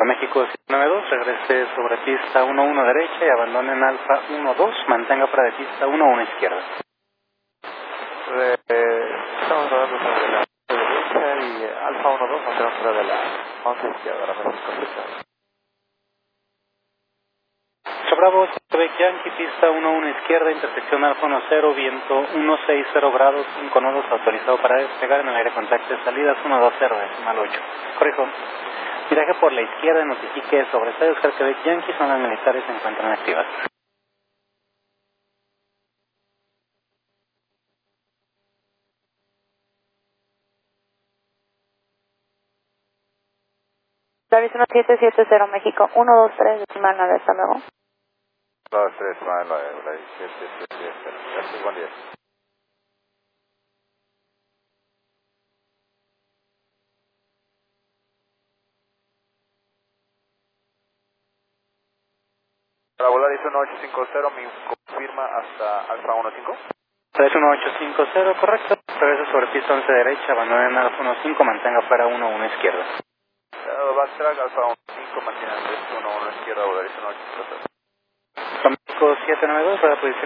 Aeroméxico 792, regrese sobre pista 11 derecha y abandone en Alfa 12, mantenga fuera de pista 11 izquierda. Estamos rodando sobre la derecha y Alfa 12, mantenemos fuera de la 11 izquierda, Aeroméxico 792. Bravo, Quebec Yankee, pista 11 izquierda, intersección Alfa 10, viento 160 grados, 5 nodos, autorizado para despegar en el aire contacto de salidas 120, decimal 8. Corrijo. Viraje por la izquierda, notifique sobre estadio Oscar Quebec Yankee, zonas militares se encuentran activas. Arizona 770 México 123, decimal 9, hasta luego. 2-3, decimal 9, 777, gracias, buen día. Para volar es 1850, me confirma hasta Alfa 15. 31850, correcto. Regrese sobre pista 11 derecha, abandone en Alfa 15, mantenga fuera 11 izquierda. Backtrack, Alfa 15, mantiene 11 izquierda, volar es 1850. Aeroméxico 792, para posición